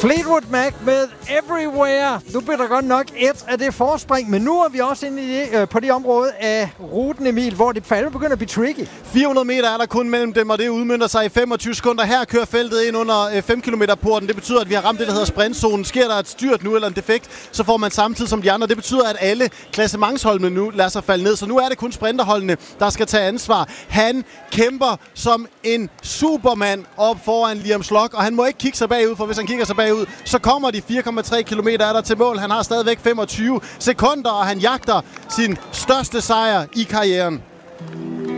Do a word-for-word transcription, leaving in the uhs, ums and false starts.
Fleetwood Mac med Everywhere. Nu bliver der godt nok et af det forspring, men nu er vi også inde i det, øh, på det område af ruten, Emil, hvor det falde begynder at blive tricky. fire hundrede meter er der kun mellem dem, og det udmønter sig i femogtyve sekunder. Her kører feltet ind under øh, fem kilometer porten. Det betyder, at vi har ramt det, der hedder sprintzonen. Sker der et styrt nu eller en defekt, så får man samtidig som de andre. Det betyder, at alle klassementsholdene nu lader sig falde ned. Så nu er det kun sprinterholdene, der skal tage ansvar. Han kæmper som en supermand op foran Liam Slock, og han må ikke kigge sig bagud, for hvis han kigger sig bagud, så kommer de fire komma tre kilometer er der til mål. Han har stadigvæk femogtyve sekunder, og han jagter sin største sejr i karrieren.